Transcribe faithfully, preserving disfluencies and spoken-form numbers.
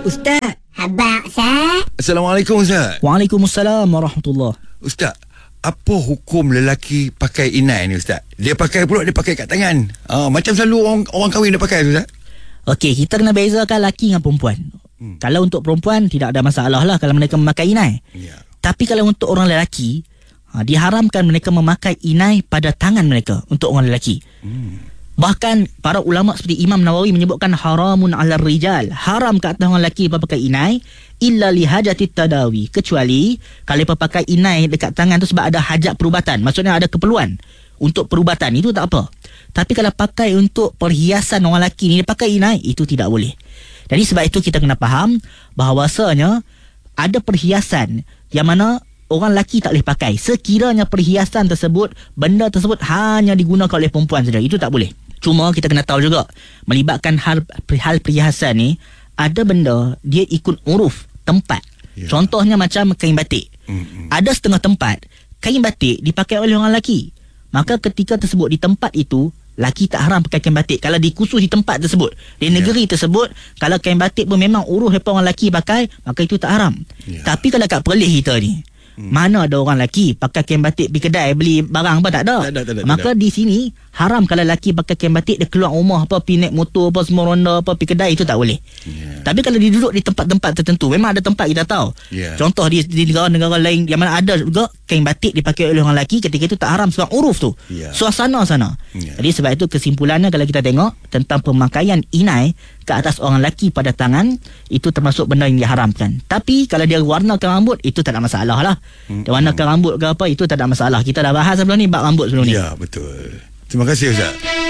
Ustaz. Abang Ustaz. Assalamualaikum Ustaz. Waalaikumsalam warahmatullahi. Ustaz, apa hukum lelaki pakai inai ni Ustaz? Dia pakai pula, dia pakai kat tangan. Ah, macam selalu orang orang kahwin dia pakai Ustaz. Okey, kita kena bezakan lelaki dengan perempuan. Hmm. Kalau untuk perempuan tidak ada masalah lah kalau mereka memakai inai. Ya. Tapi kalau untuk orang lelaki, ha, diharamkan mereka memakai inai pada tangan mereka untuk orang lelaki. Hmm. Bahkan para ulama seperti Imam Nawawi menyebutkan haramun 'alal rijal, haram ke atas orang lelaki pakai inai illa li hajatit tadawi, kecuali kalau mereka pakai inai dekat tangan tu sebab ada hajat perubatan, maksudnya ada keperluan untuk perubatan, itu tak apa. Tapi kalau pakai untuk perhiasan orang lelaki ni, dia pakai inai, itu tidak boleh. Jadi sebab itu kita kena faham bahawasanya ada perhiasan yang mana orang lelaki tak boleh pakai sekiranya perhiasan tersebut, benda tersebut hanya digunakan oleh perempuan saja, itu tak boleh. Cuma kita kena tahu juga, melibatkan hal, hal perhiasan ni, ada benda dia ikut uruf tempat. Yeah. Contohnya macam kain batik. Mm-hmm. Ada setengah tempat kain batik dipakai oleh orang lelaki, maka ketika tersebut di tempat itu, lelaki tak haram pakai kain batik. Kalau dikhusus di tempat tersebut, di negeri yeah. tersebut, kalau kain batik pun memang uruf daripada orang lelaki pakai, maka itu tak haram. Yeah. Tapi kalau kat Perlis kita ni, Hmm. mana ada orang lelaki pakai kain batik pergi kedai beli barang apa, tak ada. Tak ada, tak ada Maka tak ada. Di sini haram kalau lelaki pakai kain batik, dia keluar rumah apa, pergi naik motor apa, semua ronda apa, pergi kedai, itu tak boleh. Yeah. Tapi kalau dia duduk di tempat-tempat tertentu, memang ada tempat kita tahu. Yeah. Contoh di, di negara-negara lain yang mana ada juga kain batik dipakai oleh orang lelaki, ketika itu tak haram sebab uruf tu. Yeah. Suasana sana. Yeah. Jadi sebab itu kesimpulannya kalau kita tengok tentang pemakaian inai ke atas orang lelaki pada tangan, itu termasuk benda yang diharamkan. Tapi kalau dia warnakan rambut, itu tak ada masalah lah. Hmm. Dia warnakan rambut ke apa, itu tak ada masalah. Kita dah bahas sebelum ni bab rambut sebelum ni. Ya, betul. Terima kasih Ustaz.